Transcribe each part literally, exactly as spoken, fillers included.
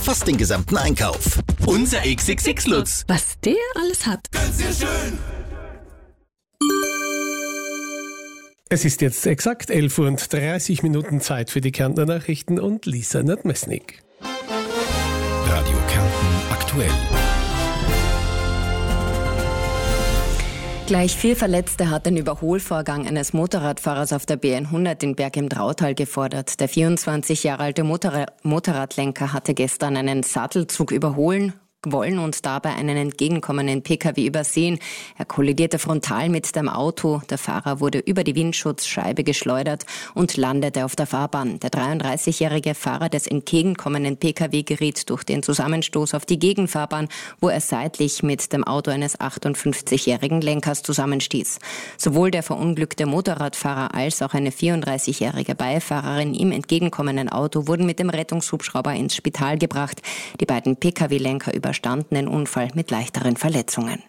Fast den gesamten Einkauf. Unser X X X-Lutz. Was der alles hat. Ganz sehr schön. Es ist jetzt exakt elf Uhr und dreißig Minuten Zeit für die Kärntner Nachrichten und Lisa Nadmesnik. Radio Kärnten aktuell. Gleich vier Verletzte hat ein Überholvorgang eines Motorradfahrers auf der B hundert in Berg im Drautal gefordert. Der vierundzwanzig Jahre alte Motorra- Motorradlenker hatte gestern einen Sattelzug überholen wollen und dabei einen entgegenkommenden Pkw übersehen. Er kollidierte frontal mit dem Auto. Der Fahrer wurde über die Windschutzscheibe geschleudert und landete auf der Fahrbahn. Der dreiunddreißigjährige Fahrer des entgegenkommenden Pkw geriet durch den Zusammenstoß auf die Gegenfahrbahn, wo er seitlich mit dem Auto eines achtundfünfzigjährigen Lenkers zusammenstieß. Sowohl der verunglückte Motorradfahrer als auch eine vierunddreißigjährige Beifahrerin im entgegenkommenden Auto wurden mit dem Rettungshubschrauber ins Spital gebracht. Die beiden Pkw-Lenker über überstanden den Unfall mit leichteren Verletzungen.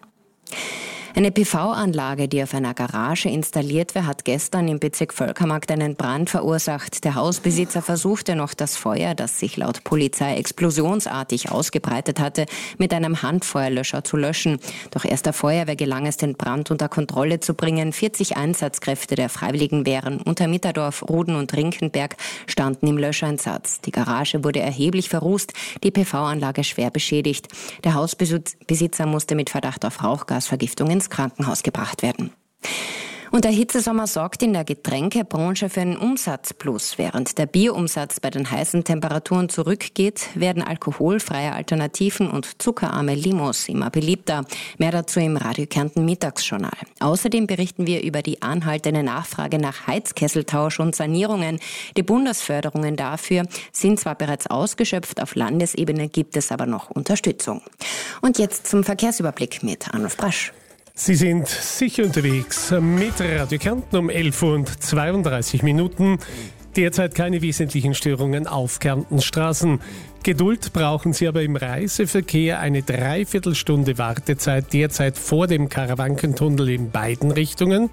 Eine P V-Anlage, die auf einer Garage installiert war, hat gestern im Bezirk Völkermarkt einen Brand verursacht. Der Hausbesitzer versuchte noch das Feuer, das sich laut Polizei explosionsartig ausgebreitet hatte, mit einem Handfeuerlöscher zu löschen. Doch erst der Feuerwehr gelang es, den Brand unter Kontrolle zu bringen. vierzig Einsatzkräfte der Freiwilligenwehren unter Mitterdorf, Ruden und Rinkenberg standen im Löscheinsatz. Die Garage wurde erheblich verrußt, die P V-Anlage schwer beschädigt. Der Hausbesitzer musste mit Verdacht auf Rauchgasvergiftung ins Krankenhaus gebracht werden. Und der Hitzesommer sorgt in der Getränkebranche für einen Umsatzplus. Während der Bierumsatz bei den heißen Temperaturen zurückgeht, werden alkoholfreie Alternativen und zuckerarme Limos immer beliebter. Mehr dazu im Radio Kärnten Mittagsjournal. Außerdem berichten wir über die anhaltende Nachfrage nach Heizkesseltausch und Sanierungen. Die Bundesförderungen dafür sind zwar bereits ausgeschöpft, auf Landesebene gibt es aber noch Unterstützung. Und jetzt zum Verkehrsüberblick mit Arnulf Brasch. Sie sind sicher unterwegs mit Radio Kärnten um elf Uhr und zweiunddreißig Minuten. Derzeit keine wesentlichen Störungen auf Kärntens Straßen. Geduld brauchen Sie aber im Reiseverkehr. Eine Dreiviertelstunde Wartezeit derzeit vor dem Karawankentunnel in beiden Richtungen.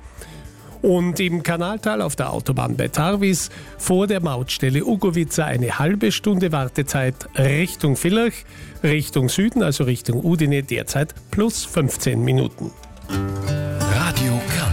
Und im Kanaltal auf der Autobahn bei Tarvis vor der Mautstelle Ugovica eine halbe Stunde Wartezeit Richtung Villach, Richtung Süden, also Richtung Udine derzeit plus fünfzehn Minuten.